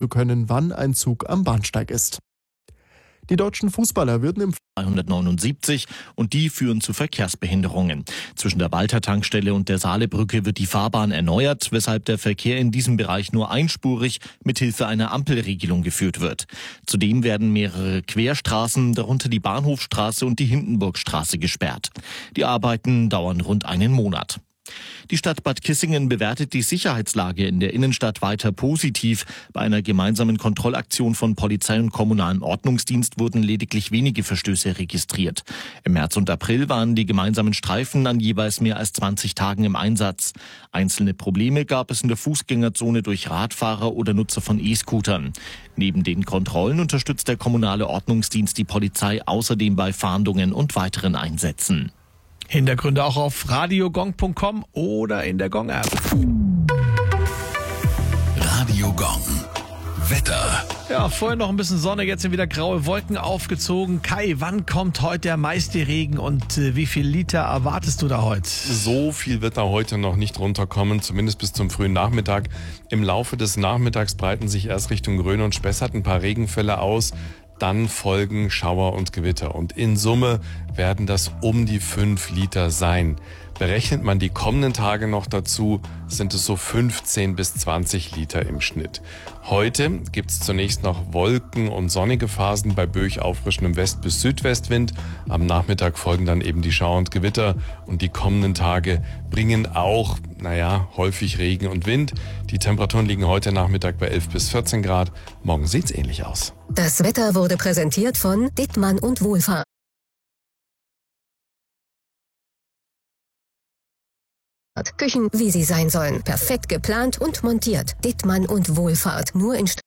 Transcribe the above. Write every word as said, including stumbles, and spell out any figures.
können, wann ein Zug am Bahnsteig ist. Die deutschen Fußballer würden im zweihundertneunundsiebzig und die führen zu Verkehrsbehinderungen. Zwischen der Walter Tankstelle und der Saalebrücke wird die Fahrbahn erneuert, weshalb der Verkehr in diesem Bereich nur einspurig mithilfe einer Ampelregelung geführt wird. Zudem werden mehrere Querstraßen, darunter die Bahnhofstraße und die Hindenburgstraße, gesperrt. Die Arbeiten dauern rund einen Monat. Die Stadt Bad Kissingen bewertet die Sicherheitslage in der Innenstadt weiter positiv. Bei einer gemeinsamen Kontrollaktion von Polizei und kommunalem Ordnungsdienst wurden lediglich wenige Verstöße registriert. Im März und April waren die gemeinsamen Streifen an jeweils mehr als zwanzig Tagen im Einsatz. Einzelne Probleme gab es in der Fußgängerzone durch Radfahrer oder Nutzer von E-Scootern. Neben den Kontrollen unterstützt der kommunale Ordnungsdienst die Polizei außerdem bei Fahndungen und weiteren Einsätzen. Hintergründe auch auf radiogong punkt com oder in der Gong-App. Radio Gong. Wetter. Ja, vorher noch ein bisschen Sonne, jetzt sind wieder graue Wolken aufgezogen. Kai, wann kommt heute der meiste Regen und äh, wie viel Liter erwartest du da heute? So viel wird da heute noch nicht runterkommen, zumindest bis zum frühen Nachmittag. Im Laufe des Nachmittags breiten sich erst Richtung Rhön und Spessart ein paar Regenfälle aus. Dann folgen Schauer und Gewitter und in Summe werden das um die fünf Liter sein. Berechnet man die kommenden Tage noch dazu, sind es so fünfzehn bis zwanzig Liter im Schnitt. Heute gibt es zunächst noch Wolken und sonnige Phasen bei böig auffrischendem West- bis Südwestwind. Am Nachmittag folgen dann eben die Schauer und Gewitter und die kommenden Tage bringen auch, naja, häufig Regen und Wind. Die Temperaturen liegen heute Nachmittag bei elf bis vierzehn Grad. Morgen sieht's ähnlich aus. Das Wetter wurde präsentiert von Dittmann und Wohlfahrt. Küchen, wie sie sein sollen. Perfekt geplant und montiert. Dittmann und Wohlfahrt. Nur in St